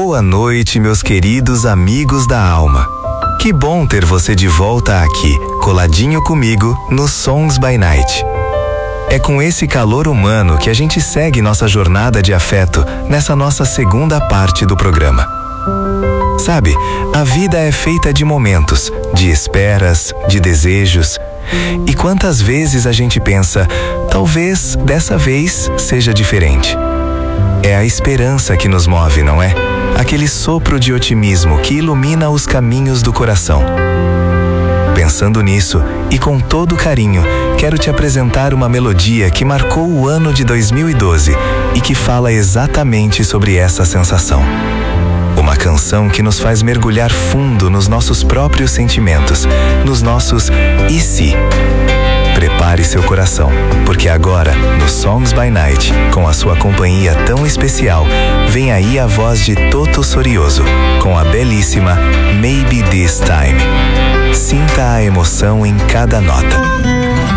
Boa noite, meus queridos amigos da alma. Que bom ter você de volta aqui, coladinho comigo no Songs by Night. É com esse calor humano que a gente segue nossa jornada de afeto nessa nossa segunda parte do programa. Sabe, a vida é feita de momentos, de esperas, de desejos. E quantas vezes a gente pensa, talvez dessa vez seja diferente. É a esperança que nos move, não é? Aquele sopro de otimismo que ilumina os caminhos do coração. Pensando nisso, e com todo carinho, quero te apresentar uma melodia que marcou o ano de 2012 e que fala exatamente sobre essa sensação. Uma canção que nos faz mergulhar fundo nos nossos próprios sentimentos, nos nossos e se. Prepare seu coração, porque agora, no Songs by Night, com a sua companhia tão especial, vem aí a voz de Toto Sorioso, com a belíssima Maybe This Time. Sinta a emoção em cada nota.